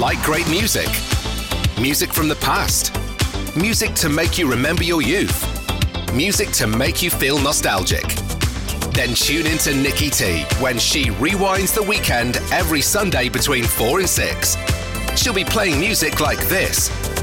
like great music? Music from the past? Music to make you remember your youth? Music to make you feel nostalgic? Then tune in to Nikki T when she rewinds the weekend every Sunday between 4 and 6. She'll be playing music like this.